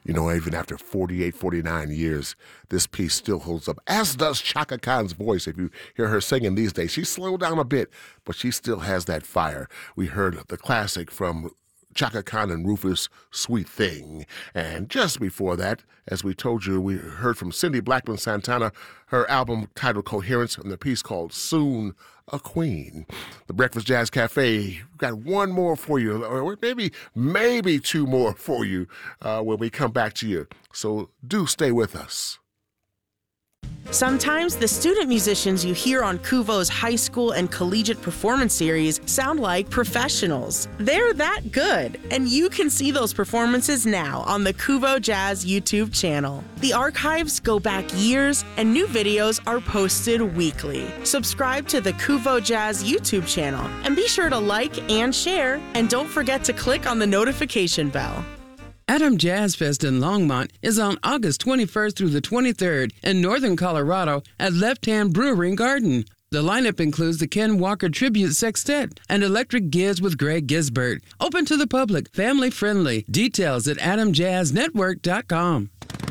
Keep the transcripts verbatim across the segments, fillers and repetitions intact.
You know, even after forty-eight, forty-nine years, this piece still holds up, as does Chaka Khan's voice. If you hear her singing these days, she's slowed down a bit, but she still has that fire. We heard the classic from Chaka Khan and Rufus, Sweet Thing. And just before that, as we told you, we heard from Cindy Blackman Santana, her album titled Coherence, and the piece called Soon a Queen. The Breakfast Jazz Cafe, we've got one more for you, or maybe, maybe two more for you uh, when we come back to you. So do stay with us. Sometimes the student musicians you hear on Kuvo's high school and collegiate performance series sound like professionals. They're that good, and you can see those performances now on the Kuvo Jazz YouTube channel. The archives go back years, and new videos are posted weekly. Subscribe to the Kuvo Jazz YouTube channel, and be sure to like and share, and don't forget to click on the notification bell. Adam Jazz Fest in Longmont is on August twenty-first through the twenty-third in northern Colorado at Left Hand Brewery and Garden. The lineup includes the Ken Walker Tribute Sextet and Electric Giz with Greg Gisbert. Open to the public, family friendly. Details at adam jazz network dot com.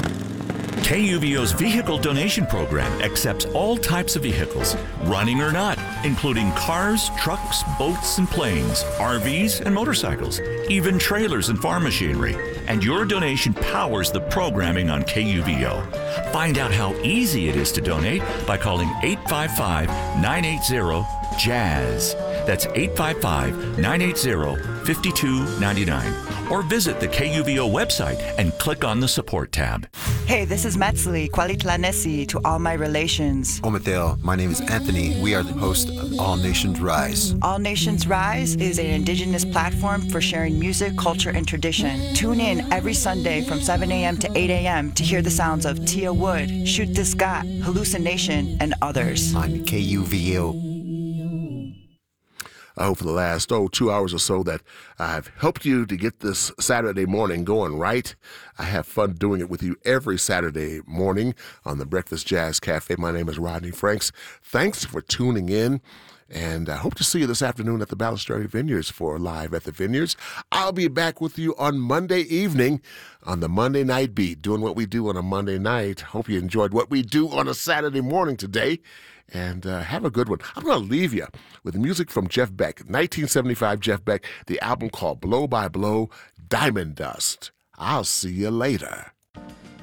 K U V O's vehicle donation program accepts all types of vehicles, running or not, including cars, trucks, boats, and planes, R Vs, and motorcycles, even trailers and farm machinery. And your donation powers the programming on K U V O. Find out how easy it is to donate by calling eight five five, nine eight zero, jazz. That's eight five five, nine eight zero, five two nine nine. Or visit the K U V O website and click on the support tab. Hey, this is Metzli, Kwalitlanesi to all my relations. Omatheo, my name is Anthony. We are the host of All Nations Rise. All Nations Rise is an indigenous platform for sharing music, culture, and tradition. Tune in every Sunday from seven a.m. to eight a.m. to hear the sounds of Tia Wood, Shoot This Got, Hallucination, and others. On K U V O. I hope for the last, oh, two hours or so that I've helped you to get this Saturday morning going right. I have fun doing it with you every Saturday morning on the Breakfast Jazz Cafe. My name is Rodney Franks. Thanks for tuning in, and I hope to see you this afternoon at the Balistrary Vineyards for Live at the Vineyards. I'll be back with you on Monday evening on the Monday Night Beat, doing what we do on a Monday night. Hope you enjoyed what we do on a Saturday morning today. And uh, have a good one. I'm going to leave you with music from Jeff Beck, nineteen seventy-five Jeff Beck, the album called Blow by Blow, Diamond Dust. I'll see you later.